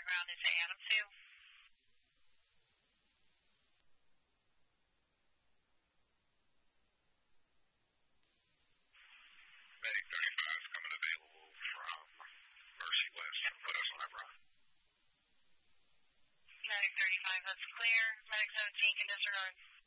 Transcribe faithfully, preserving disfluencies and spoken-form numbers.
background is Adam two. Medic thirty-five is coming available from Mercy West. Put us on that run. Medic thirty-five, that's clear. Medic seventeen can disregard.